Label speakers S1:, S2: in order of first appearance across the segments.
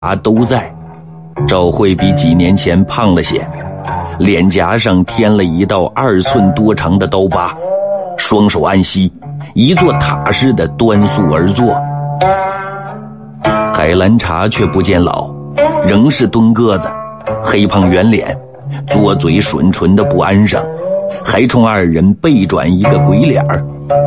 S1: 都在。赵慧比几年前胖了些，脸颊上添了一道2寸多长的刀疤，双手按膝，一座塔似的端肃而坐。海兰察却不见老，仍是蹲个子，黑胖圆脸，嘬嘴吮唇的不安生，还冲2人背转一个鬼脸儿。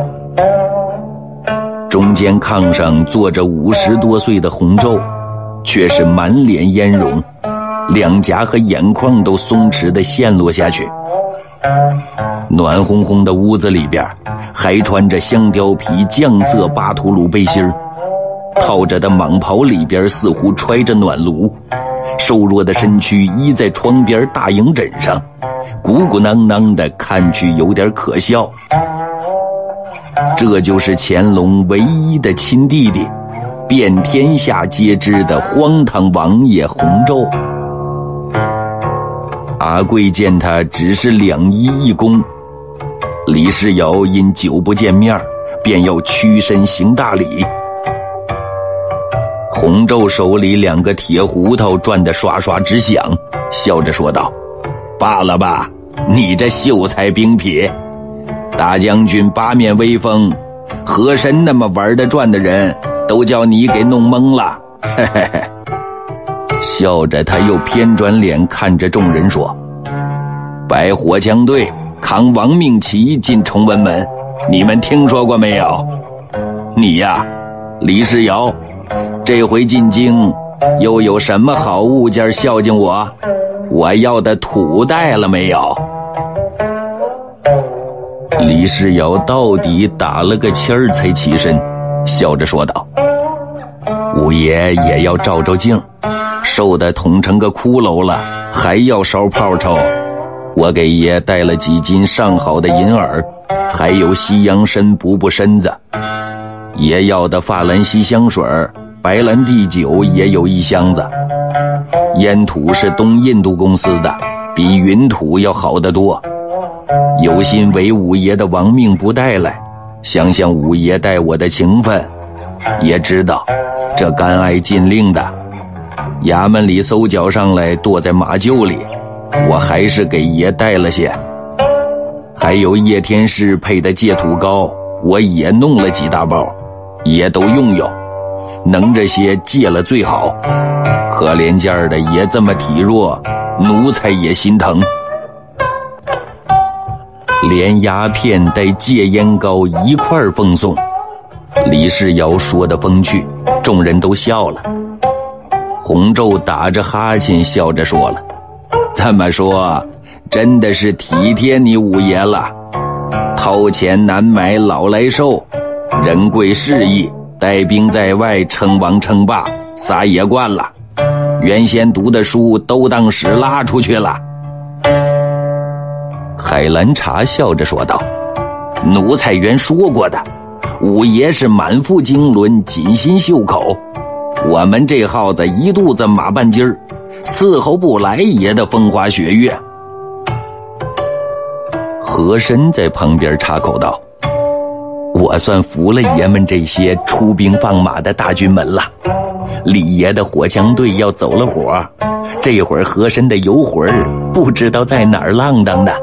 S1: 中间炕上坐着50多岁的洪昼，却是满脸烟容，两颊和眼眶都松弛地陷落下去。暖烘烘的屋子里边，还穿着香貂皮酱色巴图鲁背心，套着的蟒袍里边似乎揣着暖炉，瘦弱的身躯依在窗边大营枕上，鼓鼓囊囊的，看去有点可笑。这就是乾隆唯一的亲弟弟，遍天下皆知的荒唐王爷洪昼。阿贵见他只是2衣1弓，李世尧因久不见面，便要屈身行大礼。洪昼手里2个铁胡桃转得刷刷直响，笑着说道：“罢了吧，你这秀才兵痞，大将军八面威风，和珅那么玩得转的人都叫你给弄懵了。”嘿嘿嘿。笑着他又偏转脸看着众人说：“白火枪队扛亡命旗进崇文门，你们听说过没有？你呀，李世尧，这回进京又有什么好物件孝敬我？我要的土带了没有？”李世尧到底打了个签儿才起身，笑着说道：“五爷也要照照镜，瘦得捅成个骷髅了，还要烧炮抽。我给爷带了几斤上好的银耳，还有西洋参补补身子。爷要的法兰西香水，白兰地酒也有1箱子。烟土是东印度公司的，比云土要好得多。有心为五爷的亡命不带来，想想五爷待我的情分，也知道这干爱禁令的，衙门里搜缴上来剁在马厩里，我还是给爷带了些。还有叶天士配的戒土膏，我也弄了几大包，也都用用，能这些戒了最好。可怜见的爷这么体弱，奴才也心疼。连鸦片带戒烟膏一块奉送，李世尧说的风趣，众人都笑了。洪昼打着哈欠笑着说了：“这么说真的是体贴你五爷了，掏钱难买老来瘦，人贵势义，带兵在外称王称霸，撒野惯了，原先读的书都当屎拉出去了。”海兰察笑着说道：“奴才原说过的，五爷是满腹经纶，锦心绣口，我们这号子一肚子马半筋儿，伺候不来爷的风花雪月。”和珅在旁边插口道：“我算服了爷们这些出兵放马的大军门了。李爷的火枪队要走了火，这会儿和珅的游魂不知道在哪儿浪荡呢。”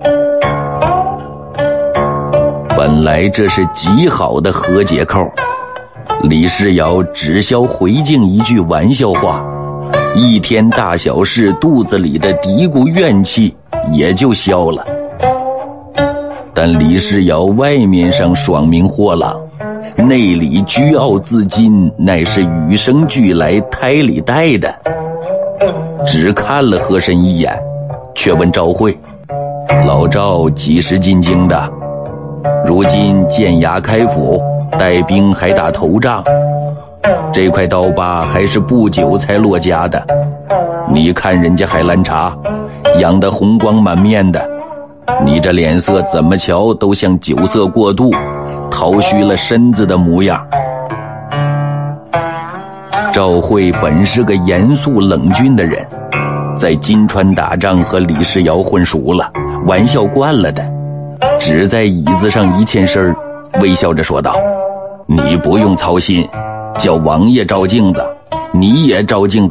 S1: 本来这是极好的和解扣，李世尧只消回敬一句玩笑话，一天大小事肚子里的嘀咕怨气也就消了。但李世尧外面上爽明豁朗，内里倨傲自矜，乃是与生俱来胎里带的。只看了和珅一眼，却问赵慧：“老赵几时进京的？如今建衙开府，带兵还打头仗，这块刀疤还是不久才落家的。你看人家海兰察养得红光满面的，你这脸色怎么瞧都像酒色过度，掏虚了身子的模样。”赵慧本是个严肃冷峻的人，在金川打仗和李世尧混熟了，玩笑惯了的，只在椅子上一欠身，微笑着说道：“你不用操心，叫王爷照镜子， 你也照镜子。